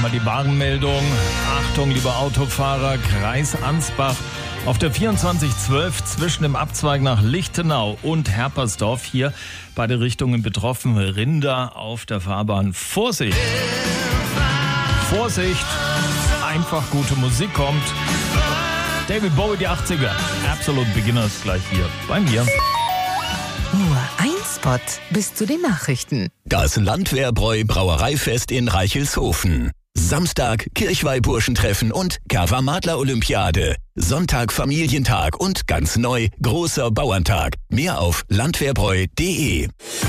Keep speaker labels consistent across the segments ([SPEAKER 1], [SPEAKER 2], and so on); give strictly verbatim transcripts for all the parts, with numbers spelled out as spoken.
[SPEAKER 1] Mal die Warnmeldung. Achtung, liebe Autofahrer, Kreis Ansbach. Auf der vierundzwanzig zwölf zwischen dem Abzweig nach Lichtenau und Herpersdorf, hier beide Richtungen betroffen, Rinder auf der Fahrbahn. Vorsicht! Vorsicht! Einfach gute Musik kommt. David Bowie, die achtziger. Absolute Beginners gleich hier bei mir.
[SPEAKER 2] Nur ein Spot bis zu den Nachrichten.
[SPEAKER 3] Das Landwehrbräu Brauereifest in Reichelshofen. Samstag Kirchweih-Burschentreffen und Kava-Madler-Olympiade. Sonntag Familientag und ganz neu großer Bauerntag. Mehr auf landwehrbräu punkt de.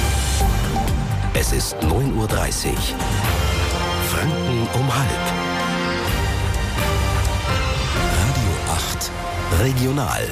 [SPEAKER 4] Es ist neun Uhr dreißig. Franken um halb. Radio acht Regional.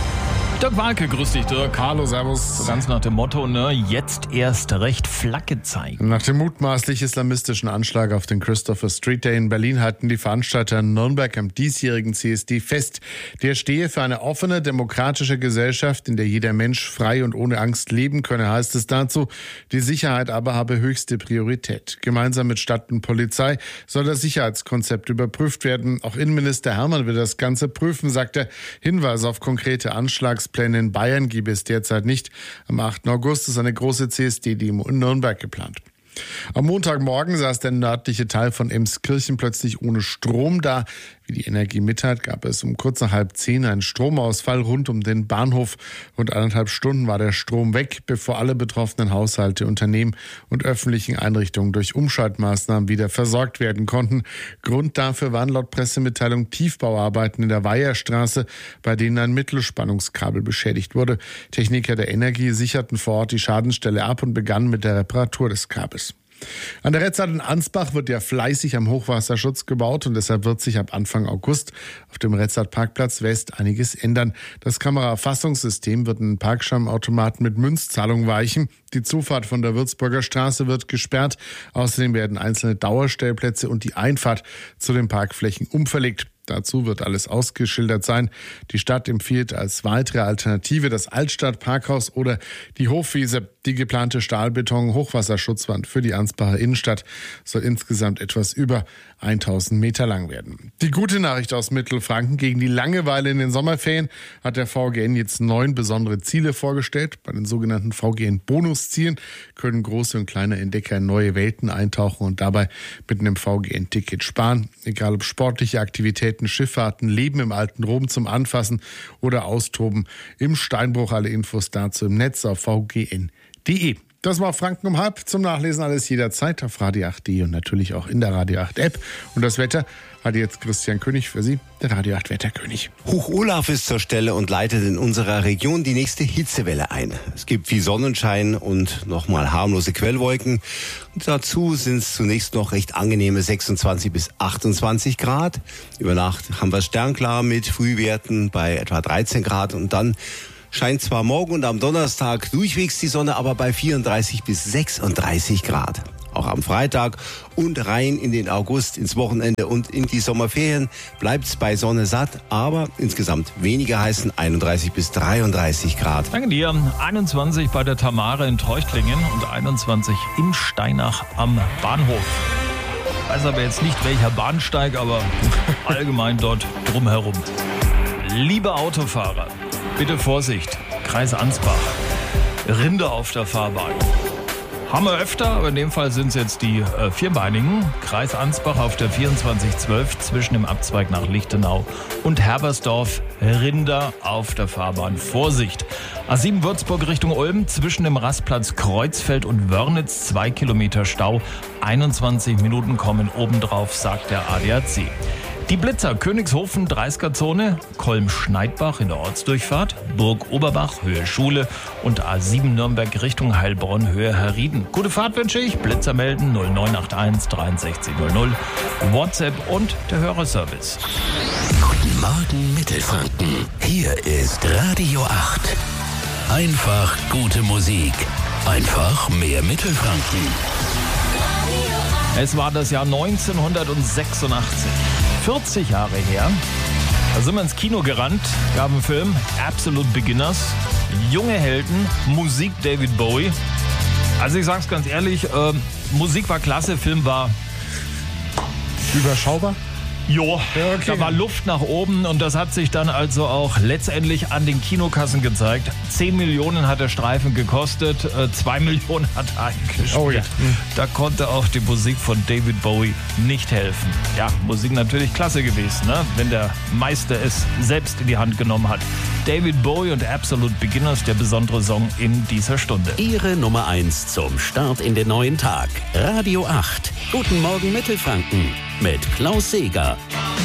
[SPEAKER 1] Dirk Walke, grüß dich, Dirk.
[SPEAKER 5] Hallo, servus.
[SPEAKER 1] So ganz nach dem Motto, ne, jetzt erst recht Flagge zeigen.
[SPEAKER 5] Nach dem mutmaßlich islamistischen Anschlag auf den Christopher Street Day in Berlin halten die Veranstalter in Nürnberg am diesjährigen C S D fest. Der stehe für eine offene, demokratische Gesellschaft, in der jeder Mensch frei und ohne Angst leben könne, heißt es dazu. Die Sicherheit aber habe höchste Priorität. Gemeinsam mit Stadt und Polizei soll das Sicherheitskonzept überprüft werden. Auch Innenminister Hermann will das Ganze prüfen, sagt er. Hinweise auf konkrete Anschlags Pläne in Bayern gibt es derzeit nicht. Am achten August ist eine große C S D-Demo in Nürnberg geplant. Am Montagmorgen saß der nördliche Teil von Emskirchen plötzlich ohne Strom da. Wie die Energie mitteilt, gab es um kurz nach halb zehn einen Stromausfall rund um den Bahnhof. Rund anderthalb Stunden war der Strom weg, bevor alle betroffenen Haushalte, Unternehmen und öffentlichen Einrichtungen durch Umschaltmaßnahmen wieder versorgt werden konnten. Grund dafür waren laut Pressemitteilung Tiefbauarbeiten in der Weiherstraße, bei denen ein Mittelspannungskabel beschädigt wurde. Techniker der Energie sicherten vor Ort die Schadensstelle ab und begannen mit der Reparatur des Kabels. An der Retzart in Ansbach wird ja fleißig am Hochwasserschutz gebaut und deshalb wird sich ab Anfang August auf dem Retzart-Parkplatz West einiges ändern. Das Kameraerfassungssystem wird in Parkschirmautomaten mit Münzzahlung weichen. Die Zufahrt von der Würzburger Straße wird gesperrt. Außerdem werden einzelne Dauerstellplätze und die Einfahrt zu den Parkflächen umverlegt. Dazu wird alles ausgeschildert sein. Die Stadt empfiehlt als weitere Alternative das Altstadt-Parkhaus oder die Hofwiese. Die geplante Stahlbeton-Hochwasserschutzwand für die Ansbacher Innenstadt soll insgesamt etwas über tausend Meter lang werden. Die gute Nachricht aus Mittelfranken: Gegen die Langeweile in den Sommerferien hat der V G N jetzt neun besondere Ziele vorgestellt. Bei den sogenannten V G N-Bonuszielen können große und kleine Entdecker in neue Welten eintauchen und dabei mit einem V G N-Ticket sparen. Egal ob sportliche Aktivitäten, Schifffahrten, Leben im alten Rom zum Anfassen oder Austoben im Steinbruch. Alle Infos dazu im Netz auf v g n punkt de. Das war Franken um halb. Zum Nachlesen alles jederzeit auf radio acht punkt de und natürlich auch in der Radio acht App. Und das Wetter hat jetzt Christian König für Sie, der Radio acht Wetterkönig.
[SPEAKER 4] Hoch Olaf ist zur Stelle und leitet in unserer Region die nächste Hitzewelle ein. Es gibt viel Sonnenschein und nochmal harmlose Quellwolken. Und dazu sind es zunächst noch recht angenehme sechsundzwanzig bis achtundzwanzig Grad. Über Nacht haben wir sternklar mit Frühwerten bei etwa dreizehn Grad und dann scheint zwar morgen und am Donnerstag durchwegs die Sonne, aber bei vierunddreißig bis sechsunddreißig Grad. Auch am Freitag und rein in den August, ins Wochenende und in die Sommerferien bleibt's bei Sonne satt, aber insgesamt weniger heißen einunddreißig bis dreiunddreißig Grad.
[SPEAKER 1] Danke dir. einundzwanzig bei der Tamara in Treuchtlingen und einundzwanzig in Steinach am Bahnhof. Ich weiß aber jetzt nicht, welcher Bahnsteig, aber allgemein dort drumherum. Liebe Autofahrer, bitte Vorsicht, Kreis Ansbach, Rinder auf der Fahrbahn. Haben wir öfter, aber in dem Fall sind es jetzt die äh, Vierbeinigen. Kreis Ansbach auf der vierundzwanzig zwölf zwischen dem Abzweig nach Lichtenau und Herbersdorf, Rinder auf der Fahrbahn. Vorsicht! A sieben Würzburg Richtung Ulm zwischen dem Rastplatz Kreuzfeld und Wörnitz, zwei Kilometer Stau, einundzwanzig Minuten kommen obendrauf, sagt der A D A C. Die Blitzer Königshofen dreißiger-Zone, Kolm-Schneidbach in der Ortsdurchfahrt, Burg Oberbach, Höhe Schule und A sieben Nürnberg Richtung Heilbronn, Höhe Herrieden. Gute Fahrt wünsche ich. Blitzer melden null neun acht eins dreiundsechzig null null, WhatsApp und der Hörerservice.
[SPEAKER 3] Guten Morgen Mittelfranken. Hier ist Radio acht. Einfach gute Musik. Einfach mehr Mittelfranken.
[SPEAKER 1] Es war das Jahr neunzehnhundertsechsundachtzig. vierzig Jahre her. Da sind wir ins Kino gerannt, gab einen Film, Absolute Beginners, junge Helden, Musik David Bowie. Also ich sag's ganz ehrlich, äh, Musik war klasse, Film war
[SPEAKER 5] Überschaubar?
[SPEAKER 1] Jo,
[SPEAKER 5] Ja, okay.
[SPEAKER 1] da war Luft nach oben und das hat sich dann also auch letztendlich an den Kinokassen gezeigt. Zehn Millionen hat der Streifen gekostet, äh, zwei Millionen hat er eingespielt.
[SPEAKER 5] Oh ja. Hm.
[SPEAKER 1] Da konnte auch die Musik von David Bowie nicht helfen. Ja, Musik natürlich klasse gewesen, ne? Wenn der Meister es selbst in die Hand genommen hat. David Bowie und Absolute Beginners, der besondere Song in dieser Stunde.
[SPEAKER 3] Ihre Nummer eins zum Start in den neuen Tag. Radio acht. Guten Morgen Mittelfranken mit Klaus Seeger.